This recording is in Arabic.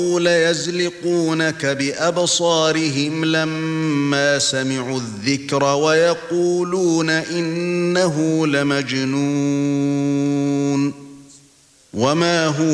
ليزلقونك بأبصارهم لما سمعوا الذكر ويقولون إنه لمجنون وما هو